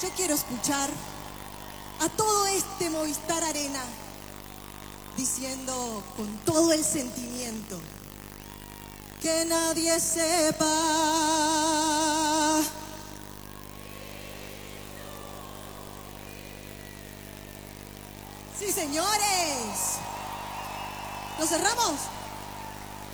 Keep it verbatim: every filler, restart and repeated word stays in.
Yo quiero escuchar a todo este Movistar Arena diciendo con todo el sentimiento: que nadie sepa. Sí, señores. ¿Nos cerramos?